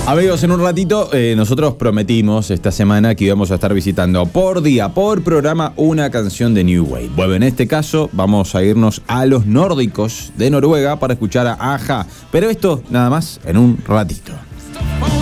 Amigos, en un ratito nosotros prometimos esta semana que íbamos a estar visitando por día, por programa, una canción de New Wave. Bueno, en este caso vamos a irnos a los nórdicos de Noruega para escuchar a Aja, pero esto nada más en un ratito.